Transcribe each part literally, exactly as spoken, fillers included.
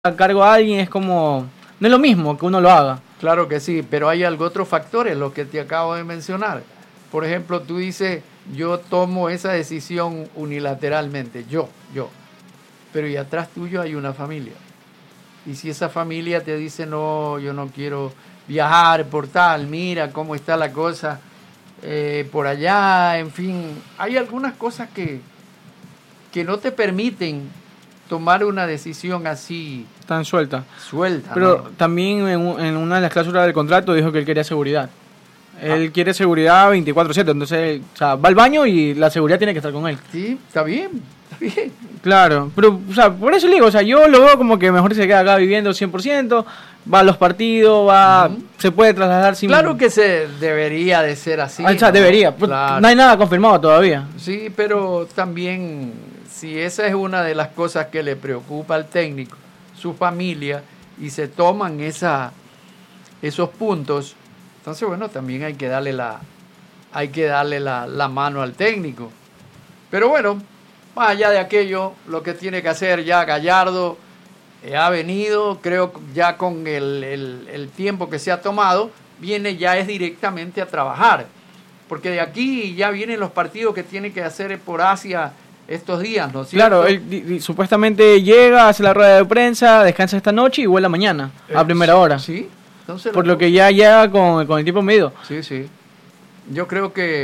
a cargo a alguien es como, no es lo mismo que uno lo haga. Claro que sí, pero hay algo, otros factores, los que te acabo de mencionar. Por ejemplo, tú dices, yo tomo esa decisión unilateralmente, yo, yo. Pero y atrás tuyo hay una familia. Y si esa familia te dice, no, yo no quiero viajar por tal, mira cómo está la cosa eh, por allá, en fin, hay algunas cosas que, que no te permiten tomar una decisión así Tan suelta. suelta. Pero ¿no? también en, en una de las cláusulas del contrato dijo que él quería seguridad. Él ah. quiere seguridad veinticuatro siete, entonces o sea, va al baño y la seguridad tiene que estar con él. Sí, está bien, está bien. Claro, pero o sea, por eso le digo, o sea, yo lo veo como que mejor se queda acá viviendo cien por ciento, va a los partidos, va, uh-huh. se puede trasladar sin... Claro que se debería de ser así. O sea, ¿no? debería, Claro. No hay nada confirmado todavía. Sí, pero también, si esa es una de las cosas que le preocupa al técnico, su familia, y se toman esa, esos puntos, entonces bueno, también hay que darle la, hay que darle la, la mano al técnico. Pero bueno, más allá de aquello, lo que tiene que hacer ya Gallardo eh, ha venido, creo ya con el, el, el tiempo que se ha tomado, viene ya es directamente a trabajar, porque de aquí ya vienen los partidos que tiene que hacer por Asia estos días, ¿no es cierto? Claro, él y, y, supuestamente llega, hace la rueda de prensa, descansa esta noche y vuela mañana, eh, a primera hora. Sí, entonces... Por lo que ya llega con, con el tiempo medido. Sí, sí. Yo creo que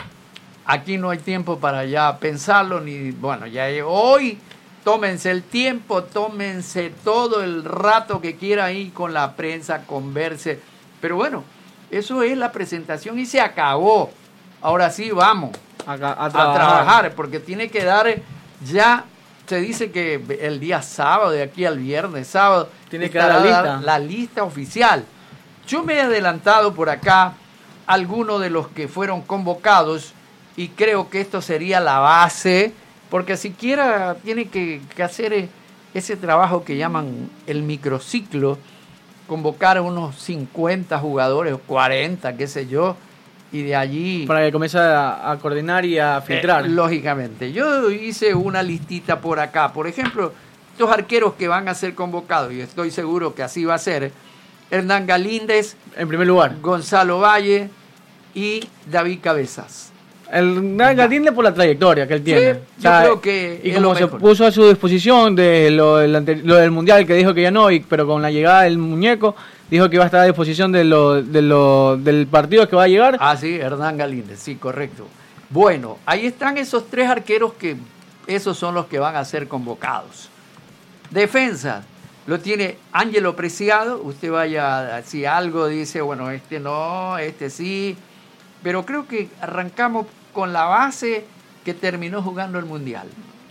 aquí no hay tiempo para ya pensarlo, ni, bueno, ya hoy tómense el tiempo, tómense todo el rato que quiera ahí con la prensa, converse. Pero bueno, eso es la presentación y se acabó. Ahora sí, vamos a, a, trabajar. a trabajar, porque tiene que dar ya, se dice que el día sábado, de aquí al viernes, sábado, tiene que dar la lista. la lista oficial. Yo me he adelantado por acá algunos de los que fueron convocados y creo que esto sería la base, porque siquiera tiene que, que hacer ese trabajo que llaman el microciclo, convocar a unos cincuenta jugadores, cuarenta, qué sé yo, y de allí... Para que comience a, a coordinar y a filtrar. Eh, lógicamente. Yo hice una listita por acá. Por ejemplo, estos arqueros que van a ser convocados, y estoy seguro que así va a ser, Hernán Galíndez, en primer lugar, Gonzalo Valle y David Cabezas. El Galíndez por la trayectoria que él tiene. Sí, o sea, yo creo que y como se puso a su disposición de lo del, lo del Mundial, que dijo que ya no, y, pero con la llegada del muñeco, dijo que iba a estar a disposición de lo, de lo, del partido que va a llegar. Ah, sí, Hernán Galíndez, sí, correcto. Bueno, ahí están esos tres arqueros que esos son los que van a ser convocados. Defensa, lo tiene Ángelo Preciado. Usted vaya, si algo dice, bueno, este no, este sí, pero creo que arrancamos con la base que terminó jugando el Mundial.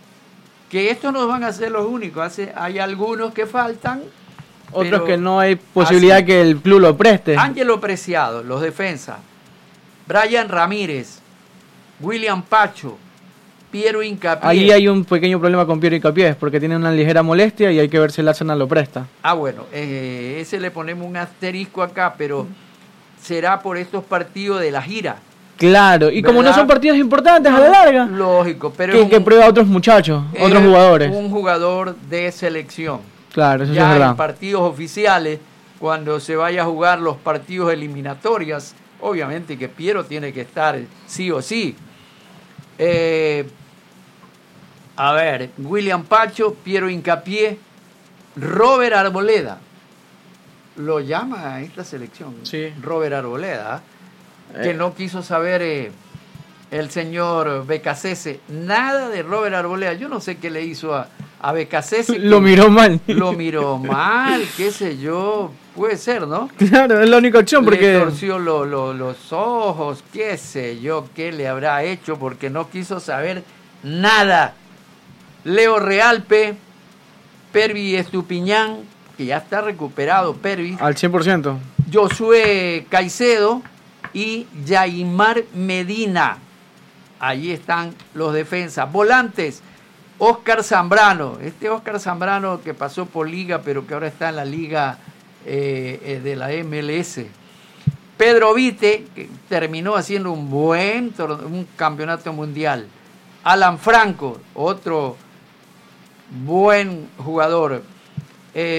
Que estos no van a ser los únicos, hace, hay algunos que faltan. Otros que no hay posibilidad así, que el club lo preste. Ángelo Preciado, los defensas. Brian Ramírez, William Pacho, Piero Hincapié. Ahí hay un pequeño problema con Piero Hincapié, porque tiene una ligera molestia y hay que ver si el Arsenal lo presta. Ah, bueno, eh, ese le ponemos un asterisco acá, pero será por estos partidos de la gira. Claro, y ¿verdad? Como no son partidos importantes a la larga. Lógico, pero... Que, un, que prueba a otros muchachos, otros jugadores. Un jugador de selección. Claro, eso ya es verdad. En partidos oficiales, cuando se vaya a jugar los partidos eliminatorias, obviamente que Piero tiene que estar sí o sí. Eh, a ver, William Pacho, Piero Hincapié, Robert Arboleda. Lo llama a esta selección. Sí. Robert Arboleda. Que no quiso saber eh, el señor Becasese nada de Robert Arboleda. Yo no sé qué le hizo a, a Becasese. Lo miró mal. Lo miró mal, qué sé yo. Puede ser, ¿no? Claro, es la única opción porque... Le torció lo, lo, los ojos, qué sé yo, qué le habrá hecho porque no quiso saber nada. Leo Realpe, Pervis Estupiñán, que ya está recuperado, Pervis. Al cien por ciento. Josué Caicedo y Yaimar Medina. Allí están los defensas. Volantes, Óscar Zambrano. Este Óscar Zambrano que pasó por Liga, pero que ahora está en la Liga eh, de la M L S. Pedro Vite, que terminó haciendo un buen un campeonato mundial. Alan Franco, otro buen jugador. Eh,